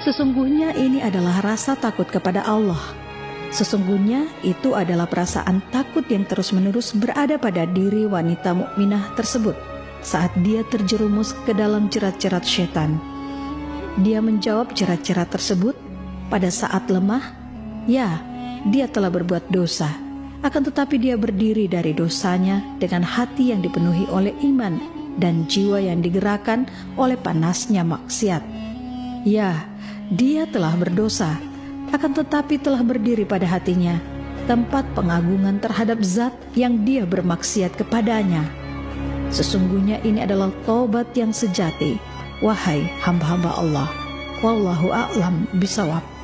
Sesungguhnya ini adalah rasa takut kepada Allah. Sesungguhnya itu adalah perasaan takut yang terus-menerus berada pada diri wanita mukminah tersebut saat dia terjerumus ke dalam jerat-jerat syaitan. Dia menjawab jerat-jerat tersebut pada saat lemah. Ya, dia telah berbuat dosa, akan tetapi dia berdiri dari dosanya dengan hati yang dipenuhi oleh iman dan jiwa yang digerakkan oleh panasnya maksiat. Ya, dia telah berdosa, akan tetapi telah berdiri pada hatinya tempat pengagungan terhadap zat yang dia bermaksiat kepadanya. Sesungguhnya ini adalah taubat yang sejati, wahai hamba-hamba Allah. Wallahu a'lam bishawab.